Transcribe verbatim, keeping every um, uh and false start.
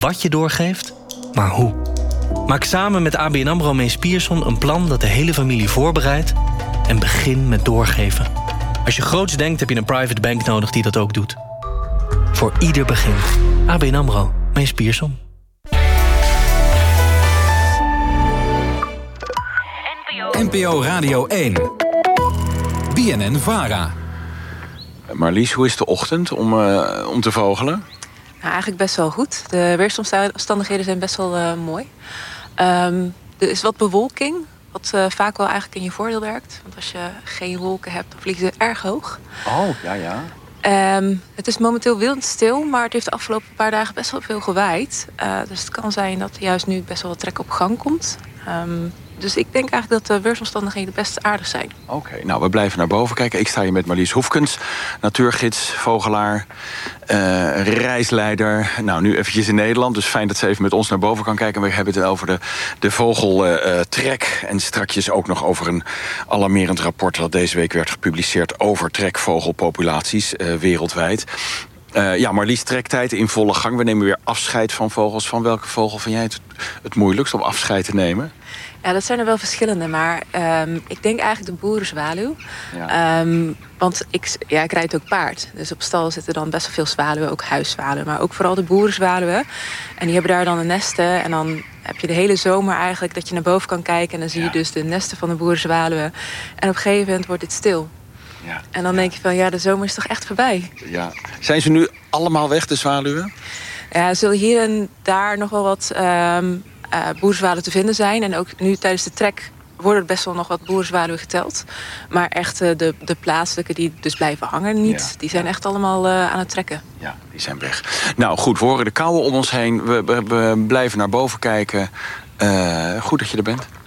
wat je doorgeeft, maar hoe. Maak samen met A B N AMRO Mees Pierson een plan dat de hele familie voorbereidt en begin met doorgeven. Als je groots denkt, heb je een private bank nodig die dat ook doet. Voor ieder begin. A B N AMRO Mees Pierson. N P O Radio één. B N N-Vara. Marlies, hoe is de ochtend om, uh, om te vogelen? Nou, eigenlijk best wel goed. De weersomstandigheden zijn best wel uh, mooi. Um, er is wat bewolking, wat uh, vaak wel eigenlijk in je voordeel werkt. Want als je geen wolken hebt, dan vliegen ze erg hoog. Oh, ja, ja. Um, het is momenteel windstil, maar het heeft de afgelopen paar dagen best wel veel gewaaid. Uh, dus het kan zijn dat er juist nu best wel wat trek op gang komt. Um, Dus ik denk eigenlijk dat de weersomstandigheden best aardig zijn. Oké, okay, nou, we blijven naar boven kijken. Ik sta hier met Marlies Hoefkens, natuurgids, vogelaar, uh, reisleider. Nou, nu eventjes in Nederland, dus fijn dat ze even met ons naar boven kan kijken. We hebben het over de, de vogeltrek. Uh, en strakjes ook nog over een alarmerend rapport dat deze week werd gepubliceerd over trekvogelpopulaties uh, wereldwijd. Uh, ja, Marlies, trektijd in volle gang. We nemen weer afscheid van vogels. Van welke vogel vind jij het, het moeilijkst om afscheid te nemen? Ja, dat zijn er wel verschillende, maar um, ik denk eigenlijk de boerenzwaluw. Ja. Um, want ik, ja, ik rijd ook paard. Dus op stal zitten dan best wel veel zwaluwen, ook huiszwaluwen. Maar ook vooral de boerenzwaluwen. En die hebben daar dan de nesten. En dan heb je de hele zomer eigenlijk dat je naar boven kan kijken. En dan zie je ja. dus de nesten van de boerenzwaluwen. En op een gegeven moment wordt het stil. Ja. En dan denk je van, ja, de zomer is toch echt voorbij. Ja. Zijn ze nu allemaal weg, de zwaluwen? Ja, er zullen hier en daar nog wel wat um, uh, boerenzwaluwen te vinden zijn. En ook nu tijdens de trek worden er best wel nog wat boerenzwaluwen geteld. Maar echt uh, de, de plaatselijke die dus blijven hangen niet. Ja. Die zijn ja. echt allemaal uh, aan het trekken. Ja, die zijn weg. Nou goed, we horen de kauwen om ons heen. We, we, we blijven naar boven kijken. Uh, goed dat je er bent.